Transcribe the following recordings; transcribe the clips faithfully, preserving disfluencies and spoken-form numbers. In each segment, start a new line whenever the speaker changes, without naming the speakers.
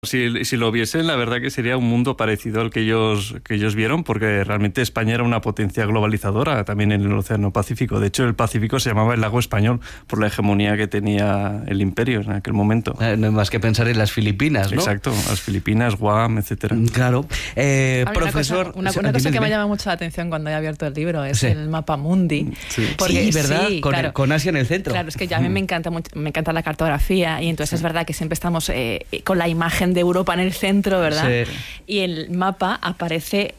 Si, si lo viesen, la verdad que sería un mundo parecido al que ellos, que ellos vieron, porque realmente España era una potencia globalizadora también en el Océano Pacífico. De hecho, el Pacífico se llamaba el lago español por la hegemonía que tenía el imperio en aquel momento.
Eh, no hay más que pensar en las Filipinas, ¿no?
Exacto, las Filipinas, Guam, etcétera.
Claro. Eh,
Ver,
profesor...
Una cosa, una, una cosa que me llama mucho la atención cuando he abierto el libro es sí. el mapa mundi.
Sí, porque, sí ¿verdad? Sí, con,
claro,
con Asia en el centro.
Claro, es que ya a mí me encanta, mucho, me encanta la cartografía y entonces sí. es verdad que siempre estamos eh, con la imagen de Europa en el centro, ¿verdad? Sí. Y el mapa aparece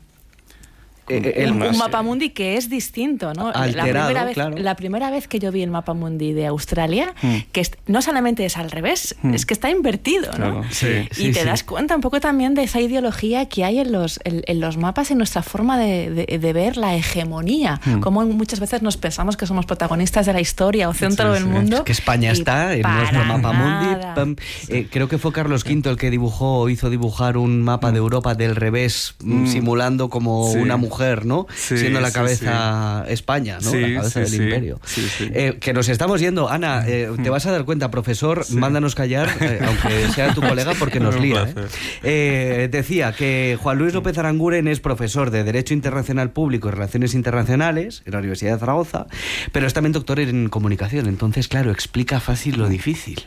el,
un, un mapa mundi que es distinto, ¿no?
Alterado,
la, primera vez,
claro.
la primera vez que yo vi el mapa mundi de Australia, mm. que es, no solamente es al revés, mm. es que está invertido, ¿no?
Claro, sí,
y
sí,
te
sí.
das cuenta un poco también de esa ideología que hay en los, en, en los mapas, en nuestra forma de, de, de ver la hegemonía, mm. como muchas veces nos pensamos que somos protagonistas de la historia o centro sí, del
sí.
mundo.
Es que España está en nuestro mapa
nada.
mundi. Eh, creo que fue Carlos quinto el que dibujó, hizo dibujar un mapa de Europa del revés, mm. simulando como sí. una mujer, ¿no?
Sí.
siendo la cabeza
sí, sí.
España, ¿no?
Sí,
la cabeza
sí,
del
sí.
imperio.
Sí, sí.
Eh, que nos estamos yendo. Ana, eh, te vas a dar cuenta, profesor, sí. mándanos callar, eh, aunque sea tu colega, porque nos lía. ¿eh? Eh, decía que Juan Luis López Aranguren es profesor de Derecho Internacional Público y Relaciones Internacionales en la Universidad de Zaragoza, pero es también doctor en comunicación. Entonces, claro, explica fácil lo difícil.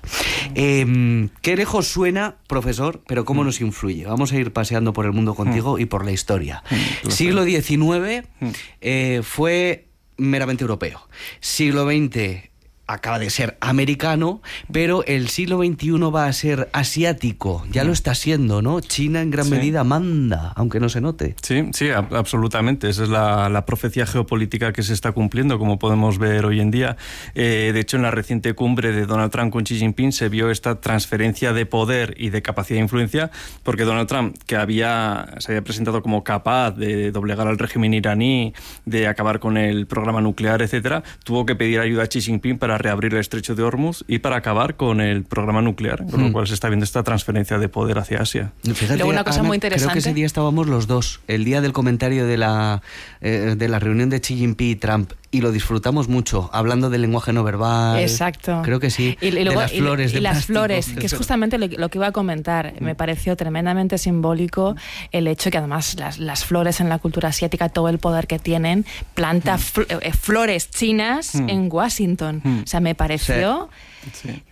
Eh, ¿Qué lejos suena, profesor, pero cómo nos influye? Vamos a ir paseando por el mundo contigo y por la historia. Siglo diecinueve eh, fue meramente europeo. Siglo veinte acaba de ser americano, pero el siglo veintiuno va a ser asiático. Ya lo está siendo, ¿no? China en gran sí. medida manda, aunque no se note.
Sí, sí, absolutamente. Esa es la, la profecía geopolítica que se está cumpliendo, como podemos ver hoy en día. Eh, de hecho, en la reciente cumbre de Donald Trump con Xi Jinping se vio esta transferencia de poder y de capacidad de influencia, porque Donald Trump, que había, se había presentado como capaz de doblegar al régimen iraní, de acabar con el programa nuclear, etcétera, tuvo que pedir ayuda a Xi Jinping para reabrir el estrecho de Hormuz y para acabar con el programa nuclear, con mm. lo cual se está viendo esta transferencia de poder hacia Asia.
Fíjate,
Luego una cosa
Ana,
muy interesante.
Creo que ese día estábamos los dos, el día del comentario de la, eh, de la reunión de Xi Jinping y Trump, y lo disfrutamos mucho, hablando del lenguaje no verbal.
Exacto.
Creo que sí.
Y, y luego,
de las flores.
Y,
de
y las
plástico.
flores, que es justamente lo, lo que iba a comentar. Mm. Me pareció tremendamente simbólico el hecho que además las, las flores en la cultura asiática, todo el poder que tienen, planta mm. fl eh, flores chinas mm. en Washington. Mm. O sea, me pareció... Sí. Sí.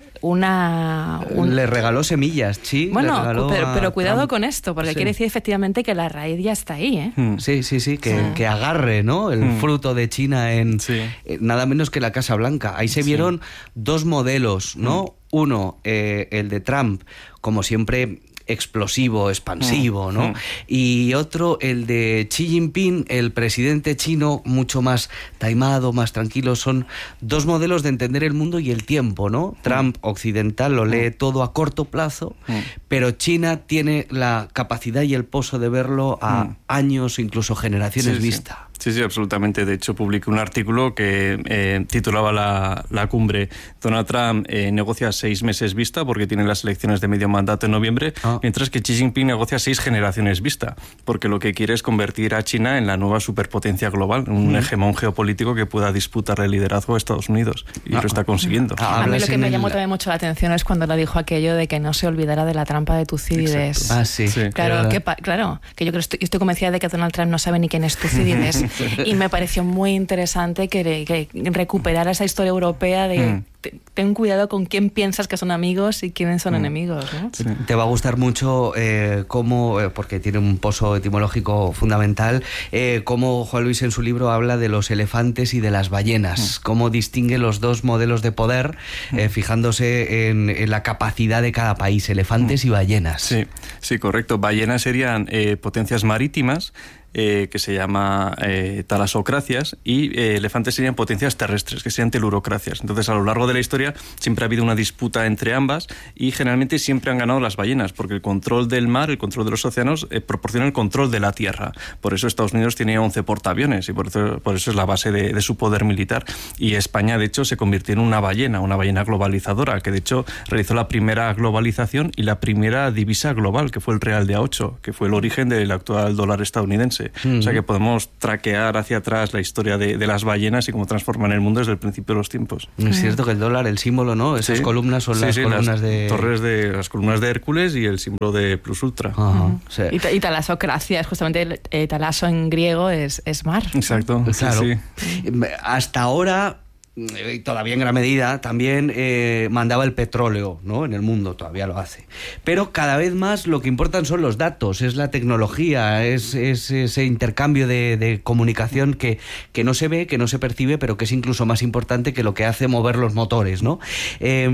Una un...
le regaló semillas, sí.
Bueno,
le regaló
pero, pero cuidado
Trump.
con esto, porque sí. quiere decir efectivamente que la raíz ya está ahí, ¿eh?
Mm. Sí, sí, sí, que, sí. que agarre, ¿no? El mm. fruto de China en sí. eh, nada menos que la Casa Blanca. Ahí se vieron sí. dos modelos, ¿no? Mm. Uno, eh, el de Trump, como siempre, explosivo, expansivo, ¿no? Mm. Y otro, el de Xi Jinping, el presidente chino, mucho más taimado, más tranquilo. Son dos modelos de entender el mundo y el tiempo, ¿no? Mm. Trump, occidental, lo lee mm. todo a corto plazo, mm. pero China tiene la capacidad y el pozo de verlo a mm. años, incluso generaciones
sí,
vista.
Sí. Sí, sí, absolutamente. De hecho, publiqué un artículo que eh, titulaba la, la cumbre Donald Trump eh, negocia seis meses vista porque tiene las elecciones de medio mandato en noviembre, ah. mientras que Xi Jinping negocia seis generaciones vista, porque lo que quiere es convertir a China en la nueva superpotencia global, un mm. hegemón geopolítico que pueda disputarle el liderazgo a Estados Unidos, y ah. lo está consiguiendo.
Ah, a mí lo que me llamó el... también mucho la atención es cuando le dijo aquello de que no se olvidara de la trampa de Tucídides.
Ah, sí. sí.
Claro, que, claro, que yo creo, estoy, estoy convencida de que Donald Trump no sabe ni quién es Tucídides. Y me pareció muy interesante que, que recuperara esa historia europea de mm. ten cuidado con quién piensas que son amigos y quiénes son mm. enemigos, ¿no?
Sí. Te va a gustar mucho eh, cómo, eh, porque tiene un pozo etimológico fundamental, eh, cómo Juan Luis en su libro habla de los elefantes y de las ballenas, mm. cómo distingue los dos modelos de poder, mm. eh, fijándose en, en la capacidad de cada país, elefantes mm. y ballenas.
Sí, sí, correcto. Ballenas serían eh, potencias marítimas, Eh, que se llama eh, talasocracias, y eh, elefantes serían potencias terrestres, que serían telurocracias. Entonces, a lo largo de la historia siempre ha habido una disputa entre ambas y generalmente siempre han ganado las ballenas, porque el control del mar, el control de los océanos, eh, proporciona el control de la tierra. Por eso Estados Unidos tiene once portaaviones y por eso, por eso es la base de, de su poder militar. Y España, de hecho, se convirtió en una ballena, una ballena globalizadora, que de hecho realizó la primera globalización y la primera divisa global, que fue el real de A ocho, que fue el origen del actual dólar estadounidense. Mm. O sea que podemos traquear hacia atrás la historia de, de las ballenas y cómo transforman el mundo desde el principio de los tiempos.
Es cierto que el dólar, el símbolo, ¿no? Esas sí. columnas son sí, las sí, columnas
las
de...
torres de las columnas de Hércules y el símbolo de Plus Ultra.
Ajá, uh-huh. sí.
Y, y talasocracia, justamente eh, talaso en griego es, es mar.
Exacto,
claro.
Sí,
sí. Hasta ahora... todavía en gran medida, también eh, mandaba el petróleo, ¿no? En el mundo, todavía lo hace. Pero cada vez más lo que importan son los datos, es la tecnología, es, es ese intercambio de, de comunicación que, que no se ve, que no se percibe, pero que es incluso más importante que lo que hace mover los motores, ¿no? Eh,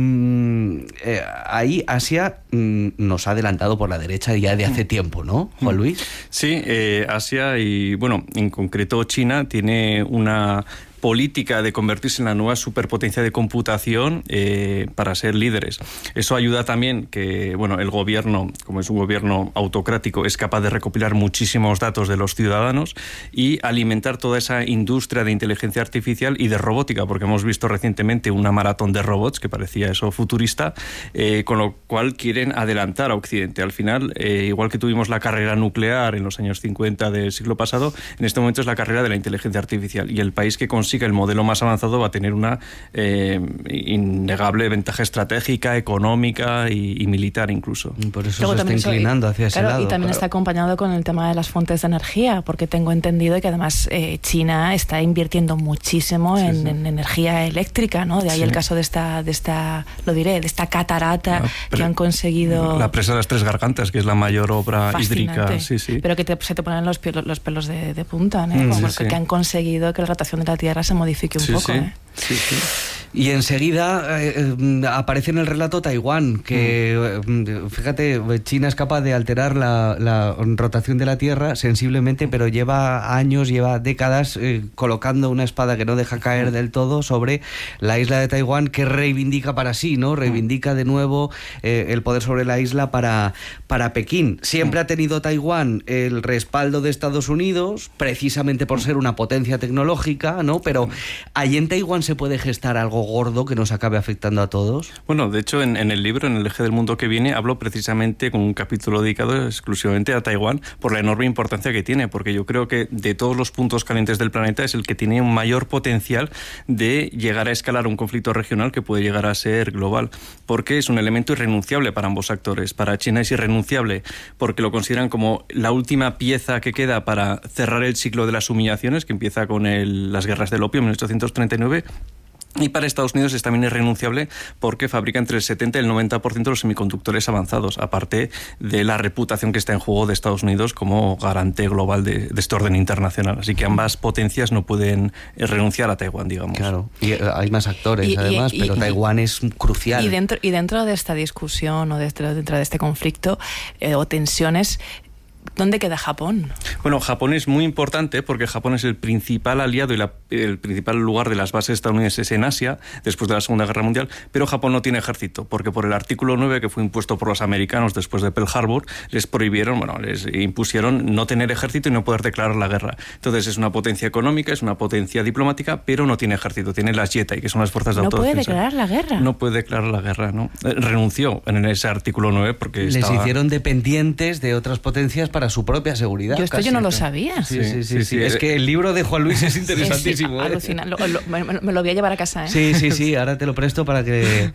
eh, ahí Asia mm, nos ha adelantado por la derecha ya de hace tiempo, ¿no, Juan Luis?
Sí, eh, Asia y, bueno, en concreto China tiene una política de convertirse en la nueva superpotencia de computación eh, para ser líderes. Eso ayuda también que, bueno, el gobierno, como es un gobierno autocrático, es capaz de recopilar muchísimos datos de los ciudadanos y alimentar toda esa industria de inteligencia artificial y de robótica, porque hemos visto recientemente una maratón de robots que parecía eso futurista, eh, con lo cual quieren adelantar a Occidente. Al final, eh, igual que tuvimos la carrera nuclear en los años cincuenta del siglo pasado, en este momento es la carrera de la inteligencia artificial, y el país que consiga el modelo más avanzado va a tener una eh, innegable ventaja estratégica, económica y, y militar incluso.
Por eso Luego se está inclinando hacia ese
claro,
lado.
Y también
claro.
está acompañado con el tema de las fuentes de energía, porque tengo entendido que además eh, China está invirtiendo muchísimo sí, en, sí. en energía eléctrica, ¿no? De ahí sí. el caso de esta, de esta, lo diré, de esta catarata pre- que han conseguido...
La presa de las Tres Gargantas, que es la mayor obra hídrica. Sí, sí.
Pero que te, se te ponen los, los pelos de, de punta, ¿eh? Mm, Como sí, que sí. han conseguido que la rotación de la Tierra se modifique un
sí,
poco.
Sí.
¿eh?
Sí, sí.
Y enseguida eh, aparece en el relato Taiwán, que mm. fíjate, China es capaz de alterar la, la rotación de la Tierra sensiblemente, pero lleva años, lleva décadas eh, colocando una espada que no deja caer del todo sobre la isla de Taiwán, que reivindica para sí, ¿no? Reivindica de nuevo eh, el poder sobre la isla para, para Pekín. Siempre ha tenido Taiwán el respaldo de Estados Unidos, precisamente por ser una potencia tecnológica, ¿no? Pero allí en Taiwán se puede gestar algo gordo que nos acabe afectando a todos.
Bueno, de hecho, en, en el libro, en el eje del mundo que viene, hablo precisamente con un capítulo dedicado exclusivamente a Taiwán por la enorme importancia que tiene, porque yo creo que de todos los puntos calientes del planeta es el que tiene un mayor potencial de llegar a escalar un conflicto regional que puede llegar a ser global, porque es un elemento irrenunciable para ambos actores. Para China es irrenunciable porque lo consideran como la última pieza que queda para cerrar el ciclo de las humillaciones, que empieza con el, las guerras del opio en mil ochocientos treinta y nueve. Y para Estados Unidos es también irrenunciable porque fabrica entre el setenta y el noventa por ciento de los semiconductores avanzados, aparte de la reputación que está en juego de Estados Unidos como garante global de, de este orden internacional. Así que ambas potencias no pueden renunciar a Taiwán, digamos.
Claro, y hay más actores
y,
además,
y,
pero
y,
Taiwán es crucial.
Y dentro, y dentro de esta discusión o dentro, dentro de este conflicto eh, o tensiones, ¿dónde queda Japón?
Bueno, Japón es muy importante porque Japón es el principal aliado y la, el principal lugar de las bases estadounidenses en Asia después de la Segunda Guerra Mundial, pero Japón no tiene ejército porque por el artículo nueve que fue impuesto por los americanos después de Pearl Harbor les prohibieron, bueno, les impusieron no tener ejército y no poder declarar la guerra. Entonces es una potencia económica, es una potencia diplomática, pero no tiene ejército, tiene las Jetai, que son las fuerzas de
no
autodefensa.
No puede declarar la guerra.
No puede declarar la guerra, ¿no? Renunció en ese artículo nueve porque
les
estaba...
hicieron dependientes de otras potencias para su propia seguridad.
Yo esto
casi,
yo no lo
¿no?
sabía.
Sí, sí, sí, sí, sí. Es que el libro de Juan Luis es interesantísimo.
Sí, sí, alucina. Lo, lo, me, me lo voy a llevar a casa, ¿eh?
Sí, sí, sí. Ahora te lo presto para que...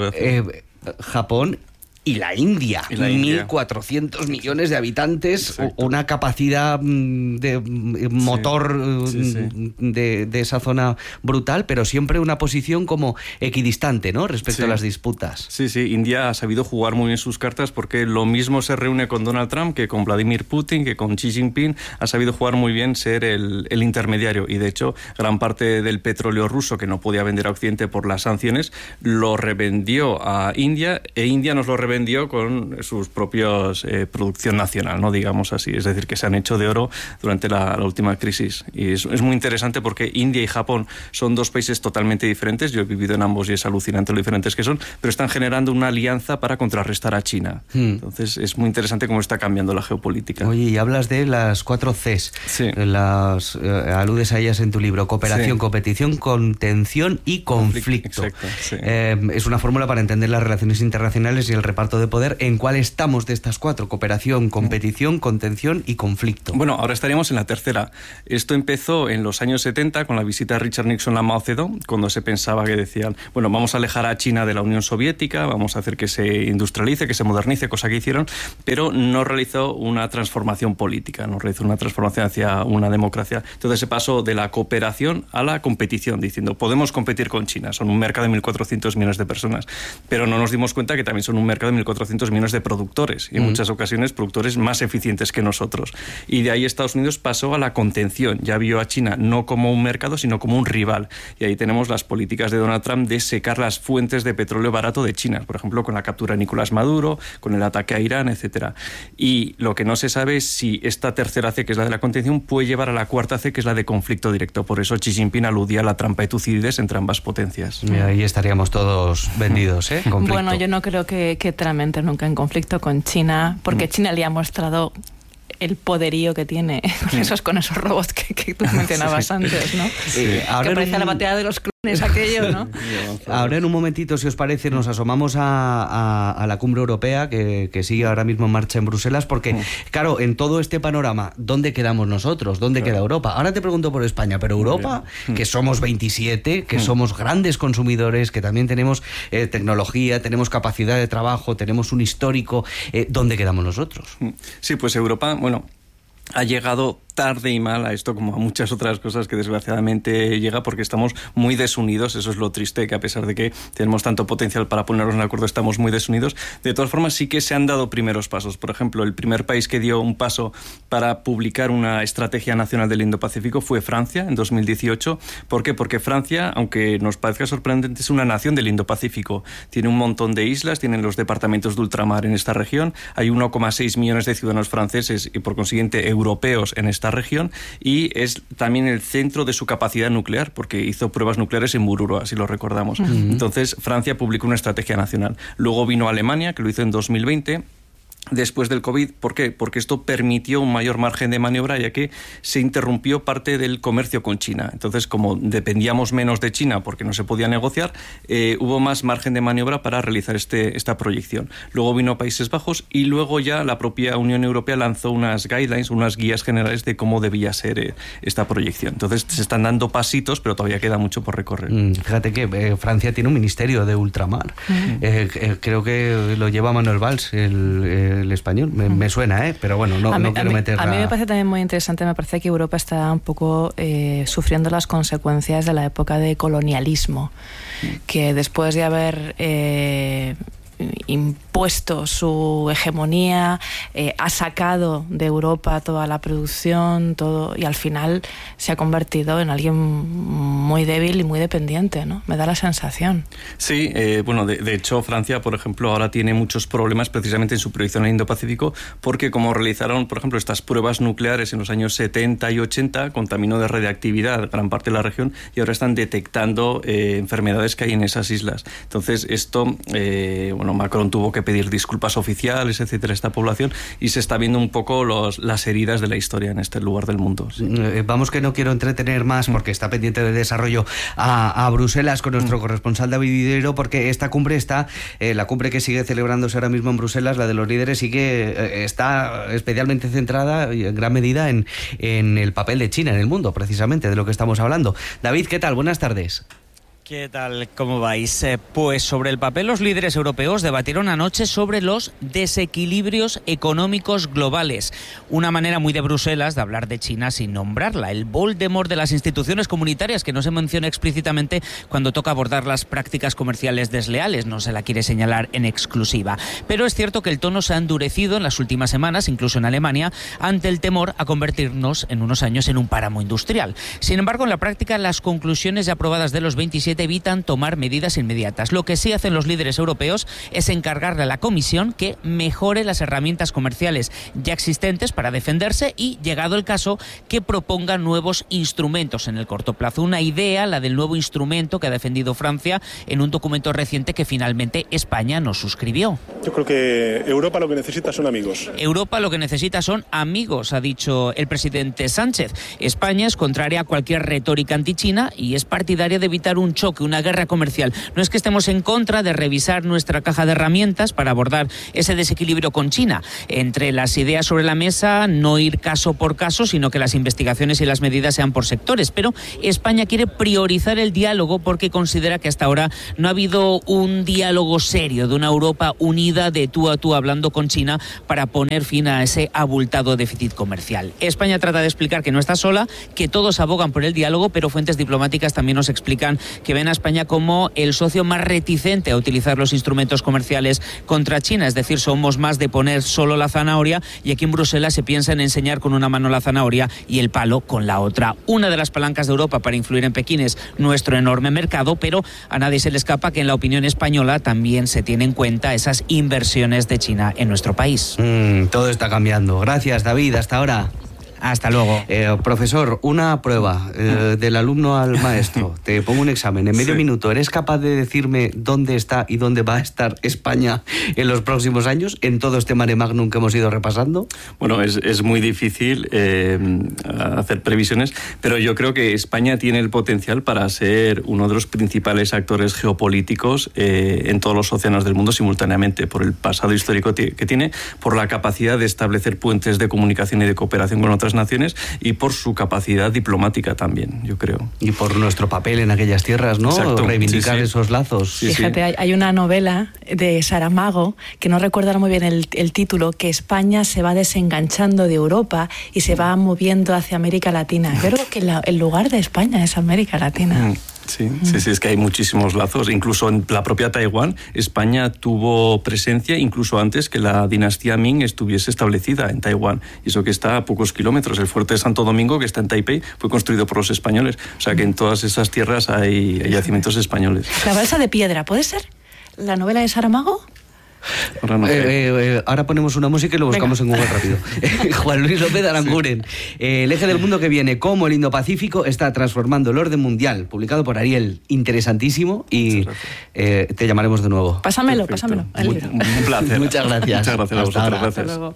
eh, Japón... Y la India,
y la India.
mil cuatrocientos millones de habitantes, exacto. Una capacidad de motor sí, sí, sí. De, de esa zona brutal, pero siempre una posición como equidistante, ¿no? Respecto sí. a las disputas.
Sí, sí, India ha sabido jugar muy bien sus cartas porque lo mismo se reúne con Donald Trump que con Vladimir Putin, que con Xi Jinping, ha sabido jugar muy bien ser el, el intermediario y de hecho gran parte del petróleo ruso que no podía vender a Occidente por las sanciones lo revendió a India e India nos lo revendió vendió con sus propios eh, producción nacional, no digamos así, es decir, que se han hecho de oro durante la, la última crisis y es, es muy interesante porque India y Japón son dos países totalmente diferentes, yo he vivido en ambos y es alucinante lo diferentes que son, pero están generando una alianza para contrarrestar a China, hmm. entonces es muy interesante cómo está cambiando la geopolítica.
Oye, y hablas de las cuatro Cs,
sí.
las eh, aludes a ellas en tu libro, cooperación,
sí.
competición, contención y conflicto.
Exacto, sí.
eh, es una fórmula para entender las relaciones internacionales y el reparto reparto de poder. ¿En cuál estamos de estas cuatro? Cooperación, competición, contención y conflicto.
Bueno, ahora estaríamos en la tercera. Esto empezó en los años setenta con la visita de Richard Nixon a Mao Zedong, cuando se pensaba que decían, bueno, vamos a alejar a China de la Unión Soviética, vamos a hacer que se industrialice, que se modernice, cosa que hicieron, pero no realizó una transformación política, no realizó una transformación hacia una democracia. Entonces se pasó de la cooperación a la competición, diciendo, podemos competir con China, son un mercado de mil cuatrocientos millones de personas, pero no nos dimos cuenta que también son un mercado de mil cuatrocientos millones de productores, y en mm. muchas ocasiones productores más eficientes que nosotros. Y de ahí Estados Unidos pasó a la contención, ya vio a China no como un mercado, sino como un rival. Y ahí tenemos las políticas de Donald Trump de secar las fuentes de petróleo barato de China, por ejemplo, con la captura de Nicolás Maduro, con el ataque a Irán, etcétera. Y lo que no se sabe es si esta tercera C, que es la de la contención, puede llevar a la cuarta C, que es la de conflicto directo. Por eso Xi Jinping aludía a la trampa de Tucídides entre ambas potencias.
Y ahí estaríamos todos vendidos, ¿eh? Conflicto.
Bueno, yo no creo que, que Trump entre nunca en conflicto con China, porque China le ha mostrado el poderío que tiene con esos, con esos robots que, que tú mencionabas sí. antes, ¿no? Sí.
Ahora
que parece un... la batalla de los clones aquello, ¿no?
Ahora en un momentito, si os parece, nos asomamos a, a, a la cumbre europea que, que sigue ahora mismo en marcha en Bruselas, porque, claro, en todo este panorama, ¿dónde quedamos nosotros? ¿Dónde claro. queda Europa? Ahora te pregunto por España, pero Europa, que somos veintisiete, que somos grandes consumidores, que también tenemos eh, tecnología, tenemos capacidad de trabajo, tenemos un histórico, eh, ¿dónde quedamos nosotros?
Sí, pues Europa, bueno, ha llegado tarde y mal a esto, como a muchas otras cosas que desgraciadamente llega, porque estamos muy desunidos. Eso es lo triste, que a pesar de que tenemos tanto potencial para ponernos en acuerdo, estamos muy desunidos. De todas formas, sí que se han dado primeros pasos. Por ejemplo, el primer país que dio un paso para publicar una estrategia nacional del Indo-Pacífico fue Francia, en dos mil dieciocho. ¿Por qué? Porque Francia, aunque nos parezca sorprendente, es una nación del Indo-Pacífico. Tiene un montón de islas, tienen los departamentos de ultramar en esta región, hay uno coma seis millones de ciudadanos franceses y, por consiguiente, europeos en esta región, y es también el centro de su capacidad nuclear, porque hizo pruebas nucleares en Mururoa, si lo recordamos. Uh-huh. Entonces, Francia publicó una estrategia nacional. Luego vino Alemania, que lo hizo en dos mil veinte, después del COVID. ¿Por qué? Porque esto permitió un mayor margen de maniobra, ya que se interrumpió parte del comercio con China. Entonces, como dependíamos menos de China porque no se podía negociar, eh, hubo más margen de maniobra para realizar este, esta proyección. Luego vino Países Bajos, y luego ya la propia Unión Europea lanzó unas guidelines, unas guías generales de cómo debía ser eh, esta proyección. Entonces, se están dando pasitos, pero todavía queda mucho por recorrer.
Mm, fíjate que eh, Francia tiene un ministerio de ultramar. Mm. Eh, eh, creo que lo lleva Manuel Valls, el... Eh, el español, me, me suena, ¿eh? Pero bueno, no,
a mí,
no quiero
a mí,
meter
a mí me parece también muy interesante, me parece que Europa está un poco eh, sufriendo las consecuencias de la época de colonialismo, que después de haber eh, impuesto su hegemonía, eh, ha sacado de Europa toda la producción, todo, y al final se ha convertido en alguien muy débil y muy dependiente, ¿no? Me da la sensación.
Sí, eh, bueno, de, de hecho Francia, por ejemplo, ahora tiene muchos problemas precisamente en su proyección en el Indo-Pacífico, porque como realizaron, por ejemplo, estas pruebas nucleares en los años setenta y ochenta, contaminó de radiactividad gran parte de la región, y ahora están detectando eh, enfermedades que hay en esas islas. Entonces, esto, eh, bueno, Macron tuvo que pedir disculpas oficiales, etcétera, a esta población, y se está viendo un poco los, las heridas de la historia en este lugar del mundo. Sí.
Vamos, que no quiero entretener más, porque está pendiente de desarrollo a, a Bruselas con nuestro mm. corresponsal David Videro, porque esta cumbre está, eh, la cumbre que sigue celebrándose ahora mismo en Bruselas, la de los líderes, sigue, eh, está especialmente centrada en gran medida en, en el papel de China en el mundo, precisamente, de lo que estamos hablando. David, ¿qué tal? Buenas tardes.
¿Qué tal? ¿Cómo vais? Eh, pues sobre el papel, los líderes europeos debatieron anoche sobre los desequilibrios económicos globales. Una manera muy de Bruselas de hablar de China sin nombrarla. El Voldemort de las instituciones comunitarias, que no se menciona explícitamente cuando toca abordar las prácticas comerciales desleales. No se la quiere señalar en exclusiva. Pero es cierto que el tono se ha endurecido en las últimas semanas, incluso en Alemania, ante el temor a convertirnos en unos años en un páramo industrial. Sin embargo, en la práctica, las conclusiones ya aprobadas de los veintisiete evitan tomar medidas inmediatas. Lo que sí hacen los líderes europeos es encargarle a la Comisión que mejore las herramientas comerciales ya existentes para defenderse y, llegado el caso, que proponga nuevos instrumentos en el corto plazo. Una idea, la del nuevo instrumento que ha defendido Francia en un documento reciente que finalmente España no suscribió.
Yo creo que Europa lo que necesita son amigos.
Europa lo que necesita son amigos, ha dicho el presidente Sánchez. España es contraria a cualquier retórica antichina y es partidaria de evitar un choque choque, una guerra comercial. No es que estemos en contra de revisar nuestra caja de herramientas para abordar ese desequilibrio con China. Entre las ideas sobre la mesa, no ir caso por caso, sino que las investigaciones y las medidas sean por sectores. Pero España quiere priorizar el diálogo porque considera que hasta ahora no ha habido un diálogo serio de una Europa unida de tú a tú hablando con China para poner fin a ese abultado déficit comercial. España trata de explicar que no está sola, que todos abogan por el diálogo, pero fuentes diplomáticas también nos explican que ven a España como el socio más reticente a utilizar los instrumentos comerciales contra China. Es decir, somos más de poner solo la zanahoria y aquí en Bruselas se piensa en enseñar con una mano la zanahoria y el palo con la otra. Una de las palancas de Europa para influir en Pekín es nuestro enorme mercado, pero a nadie se le escapa que en la opinión española también se tiene en cuenta esas inversiones de China en nuestro país.
Mm, todo está cambiando. Gracias, David. Hasta ahora.
Hasta luego.
Eh, profesor, una prueba eh, del alumno al maestro. Te pongo un examen. En medio sí. minuto, ¿eres capaz de decirme dónde está y dónde va a estar España en los próximos años, en todo este mare magnum que hemos ido repasando?
Bueno, es, es muy difícil eh, hacer previsiones, pero yo creo que España tiene el potencial para ser uno de los principales actores geopolíticos eh, en todos los océanos del mundo simultáneamente, por el pasado histórico que tiene, por la capacidad de establecer puentes de comunicación y de cooperación con otras naciones y por su capacidad diplomática también, yo creo.
Y por nuestro papel en aquellas tierras, ¿no? Exacto. Reivindicar sí, sí. esos lazos.
Sí, Fíjate, sí. Hay, hay una novela de Saramago, que no recuerdo muy bien el, el título, que España se va desenganchando de Europa y se va moviendo hacia América Latina. Yo creo que la, el lugar de España es América Latina.
Mm. Sí, sí, sí, es que hay muchísimos lazos. Incluso en la propia Taiwán, España tuvo presencia incluso antes que la dinastía Ming estuviese establecida en Taiwán. Y eso que está a pocos kilómetros. El fuerte de Santo Domingo, que está en Taipei, fue construido por los españoles. O sea que en todas esas tierras hay, hay yacimientos españoles.
La balsa de piedra, ¿puede ser la novela de Saramago?
Ahora, no eh, eh, ahora ponemos una música y lo buscamos Venga. en Google rápido. Juan Luis López Aranguren. Sí. Eh, el eje del mundo que viene, cómo el Indo-Pacífico está transformando el orden mundial, publicado por Ariel. Interesantísimo y eh, te llamaremos de nuevo.
Pásamelo, Perfecto. pásamelo.
Muy, un placer.
Muchas gracias.
Muchas gracias a vosotros. Gracias.
Hasta luego.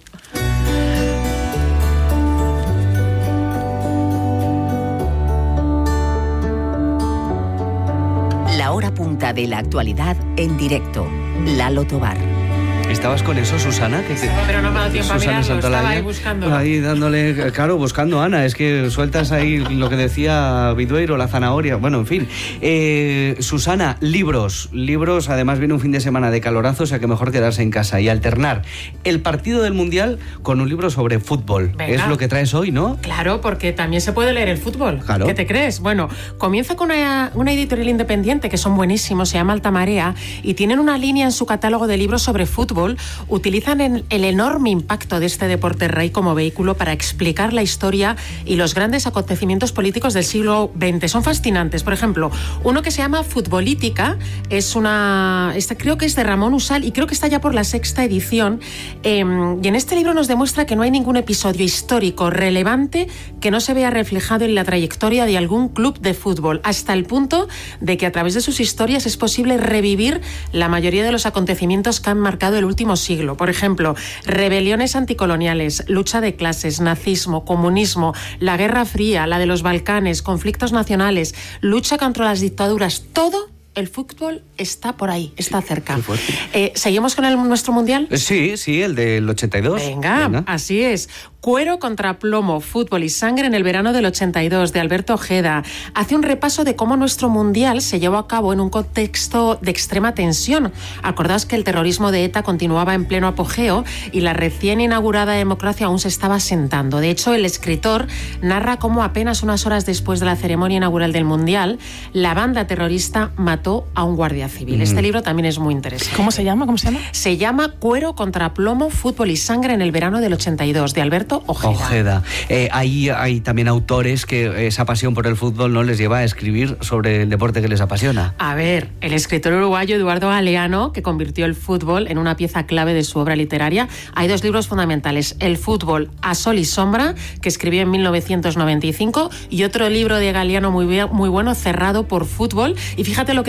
La hora punta de la actualidad en directo. Lalo Tobar.
¿Estabas con eso, Susana?
Que te... Pero no me ha dado tiempo Susana a mirarlo, estaba ahí buscándolo.
Ahí dándole, claro, buscando, Ana, es que sueltas ahí lo que decía Vidueiro, la zanahoria, bueno, en fin. Eh, Susana, libros, libros, además viene un fin de semana de calorazo, o sea que mejor quedarse en casa y alternar el partido del Mundial con un libro sobre fútbol. Venga. Es lo que traes hoy, ¿no?
Claro, porque también se puede leer el fútbol.
Claro.
¿Qué te crees? Bueno, comienza con una, una editorial independiente que son buenísimos, se llama Alta Marea, y tienen una línea en su catálogo de libros sobre fútbol. Utilizan el, el enorme impacto de este deporte rey como vehículo para explicar la historia y los grandes acontecimientos políticos del siglo veinte. Son fascinantes. Por ejemplo, uno que se llama Futbolítica, es una, esta, creo que es de Ramón Usal y creo que está ya por la sexta edición. Eh, y en este libro nos demuestra que no hay ningún episodio histórico relevante que no se vea reflejado en la trayectoria de algún club de fútbol, hasta el punto de que a través de sus historias es posible revivir la mayoría de los acontecimientos que han marcado el último siglo. Por ejemplo, rebeliones anticoloniales, lucha de clases, nazismo, comunismo, la Guerra Fría, la de los Balcanes, conflictos nacionales, lucha contra las dictaduras, todo. El fútbol está por ahí, está cerca. Eh, ¿Seguimos con el nuestro mundial?
Sí, sí, el del ochenta y dos.
Venga, Venga, así es. Cuero contra plomo, fútbol y sangre en el verano del ochenta y dos, de Alberto Ojeda. Hace un repaso de cómo nuestro mundial se llevó a cabo en un contexto de extrema tensión. Acordaos que el terrorismo de ETA continuaba en pleno apogeo y la recién inaugurada democracia aún se estaba asentando. De hecho, el escritor narra cómo apenas unas horas después de la ceremonia inaugural del mundial, la banda terrorista mató a un guardia civil. Mm. Este libro también es muy interesante.
¿Cómo se llama? ¿Cómo se llama?
Se llama Cuero contra plomo, fútbol y sangre en el verano del ochenta y dos, de Alberto Ojeda.
Ojeda. Eh, hay, hay también autores que esa pasión por el fútbol no les lleva a escribir sobre el deporte que les apasiona.
A ver, el escritor uruguayo Eduardo Galeano, que convirtió el fútbol en una pieza clave de su obra literaria. Hay dos libros fundamentales: El fútbol a sol y sombra, que escribió en mil novecientos noventa y cinco, y otro libro de Galeano muy, muy bueno, Cerrado por fútbol. Y fíjate lo que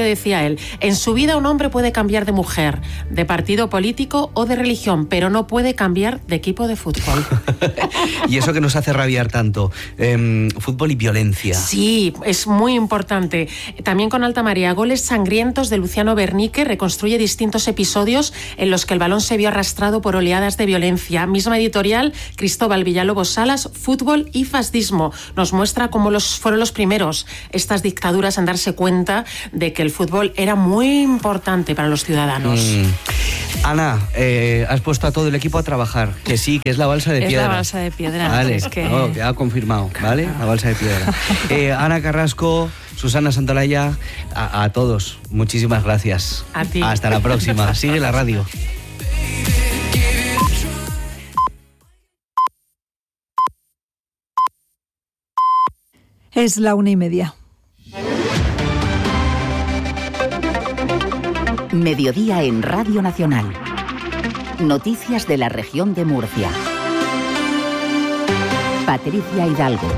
decía él, en su vida un hombre puede cambiar de mujer, de partido político o de religión, pero no puede cambiar de equipo de fútbol.
Y eso que nos hace rabiar tanto, eh, fútbol y violencia.
Sí, es muy importante. También con Alta Marea, Goles sangrientos de Luciano Bernique reconstruye distintos episodios en los que el balón se vio arrastrado por oleadas de violencia. Misma editorial, Cristóbal Villalobos Salas, Fútbol y fascismo. Nos muestra cómo los, fueron los primeros, estas dictaduras, en darse cuenta de que el fútbol era muy importante para los ciudadanos.
Mm. Ana, eh, has puesto a todo el equipo a trabajar, que sí, que es la balsa de
es
piedra.
Es la balsa de piedra.
Vale,
es que...
no, queda confirmado, ¿vale? La balsa de piedra. Eh, Ana Carrasco, Susana Santolaya, a, a todos, muchísimas gracias.
A ti.
Hasta la próxima. Sigue la radio.
Es la una y media.
Mediodía en Radio Nacional. Noticias de la región de Murcia. Patricia Hidalgo.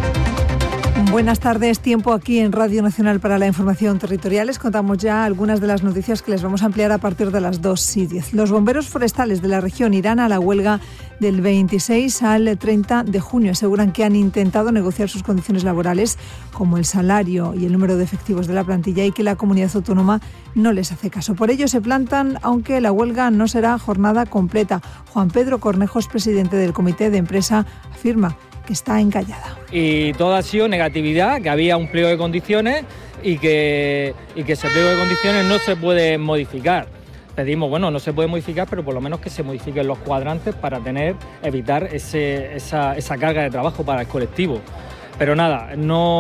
Buenas tardes, tiempo aquí en Radio Nacional para la información territorial. Les contamos ya algunas de las noticias que les vamos a ampliar a partir de las dos y diez. Los bomberos forestales de la región irán a la huelga del veintiséis al treinta de junio. Aseguran que han intentado negociar sus condiciones laborales, como el salario y el número de efectivos de la plantilla, y que la comunidad autónoma no les hace caso. Por ello se plantan, aunque la huelga no será jornada completa. Juan Pedro Cornejos, presidente del comité de empresa, afirma que está encallada.
Y todo ha sido negatividad, que había un pliego de condiciones y que, y que ese pliego de condiciones no se puede modificar. Pedimos, bueno, no se puede modificar, pero por lo menos que se modifiquen los cuadrantes para tener, evitar ese, esa, esa carga de trabajo para el colectivo. Pero nada,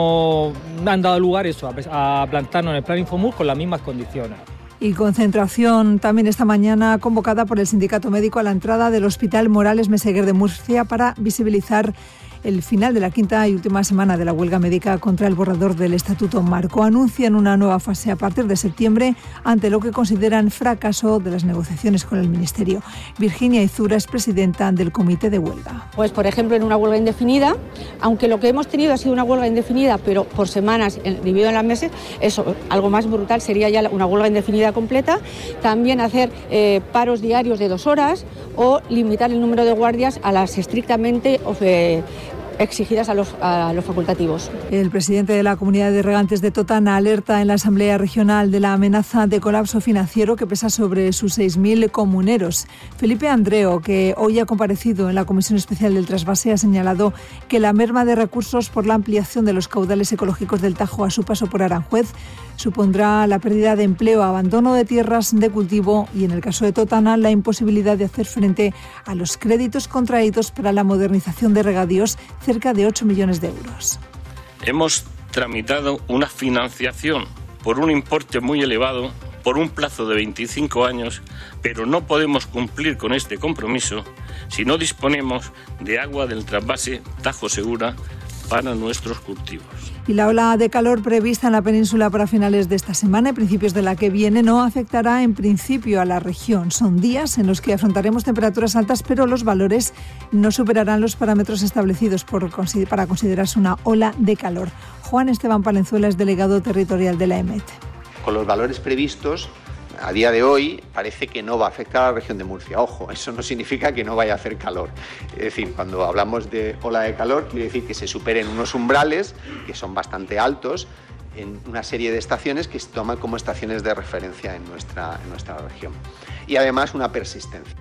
no han dado lugar eso, a, a plantarnos en el plan Infomur con las mismas condiciones.
Y concentración también esta mañana convocada por el Sindicato Médico a la entrada del Hospital Morales Meseguer de Murcia para visibilizar el final de la quinta y última semana de la huelga médica contra el borrador del Estatuto Marco. Anuncian una nueva fase a partir de septiembre ante lo que consideran fracaso de las negociaciones con el Ministerio. Virginia Izura es presidenta del Comité de Huelga.
Pues, por ejemplo, en una huelga indefinida, aunque lo que hemos tenido ha sido una huelga indefinida, pero por semanas, dividido en las meses, eso, algo más brutal sería ya una huelga indefinida completa. También hacer eh, paros diarios de dos horas o limitar el número de guardias a las estrictamente eh, exigidas a los, a los facultativos.
El presidente de la Comunidad de Regantes de Totana alerta en la Asamblea Regional de la amenaza de colapso financiero que pesa sobre sus seis mil comuneros. Felipe Andreo, que hoy ha comparecido en la Comisión Especial del Trasvase, ha señalado que la merma de recursos por la ampliación de los caudales ecológicos del Tajo a su paso por Aranjuez supondrá la pérdida de empleo, abandono de tierras de cultivo y, en el caso de Totana, la imposibilidad de hacer frente a los créditos contraídos para la modernización de regadíos, cerca de ocho millones de euros.
Hemos tramitado una financiación por un importe muy elevado, por un plazo de veinticinco años, pero no podemos cumplir con este compromiso si no disponemos de agua del trasvase Tajo Segura para nuestros cultivos.
Y la ola de calor prevista en la península para finales de esta semana y principios de la que viene no afectará en principio a la región. Son días en los que afrontaremos temperaturas altas, pero los valores no superarán los parámetros establecidos por, para considerarse una ola de calor. Juan Esteban Palenzuela es delegado territorial de la E M E T.
Con los valores previstos, a día de hoy parece que no va a afectar a la región de Murcia. Ojo, eso no significa que no vaya a hacer calor. Es decir, cuando hablamos de ola de calor, quiere decir que se superen unos umbrales que son bastante altos en una serie de estaciones que se toman como estaciones de referencia en nuestra, en nuestra región. Y además una persistencia.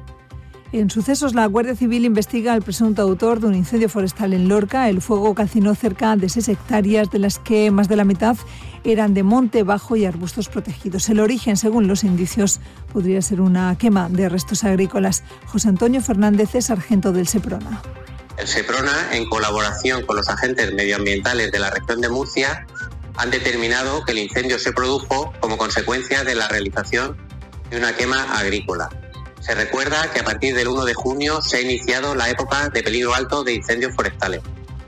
En sucesos, la Guardia Civil investiga al presunto autor de un incendio forestal en Lorca. El fuego calcinó cerca de seis hectáreas, de las que más de la mitad eran de monte bajo y arbustos protegidos. El origen, según los indicios, podría ser una quema de restos agrícolas. José Antonio Fernández es sargento del Seprona.
El Seprona, en colaboración con los agentes medioambientales de la región de Murcia, han determinado que el incendio se produjo como consecuencia de la realización de una quema agrícola. Se recuerda que a partir del uno de junio se ha iniciado la época de peligro alto de incendios forestales.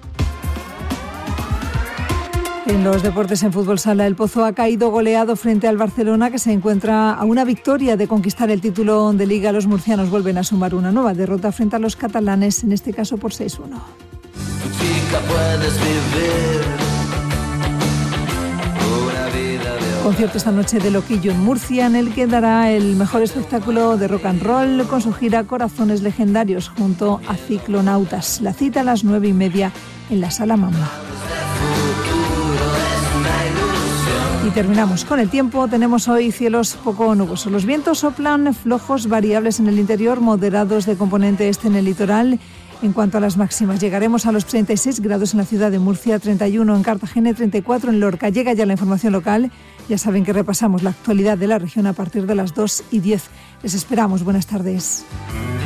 En los deportes, en fútbol sala, el Pozo ha caído goleado frente al Barcelona, que se encuentra a una victoria de conquistar el título de Liga. Los murcianos vuelven a sumar una nueva derrota frente a los catalanes, en este caso por seis uno.
Chica, puedes vivir una vida de
Concierto esta noche de Loquillo en Murcia, en el que dará el mejor espectáculo de rock and roll con su gira Corazones Legendarios junto a Ciclonautas. La cita a las nueve y media en la Sala Mamba. Y terminamos con el tiempo. Tenemos hoy cielos poco nubosos. Los vientos soplan flojos, variables en el interior, moderados de componente este en el litoral. En cuanto a las máximas, llegaremos a los treinta y seis grados en la ciudad de Murcia, treinta y uno en Cartagena y treinta y cuatro en Lorca. Llega ya la información local. Ya saben que repasamos la actualidad de la región a partir de las dos y diez. Les esperamos. Buenas tardes.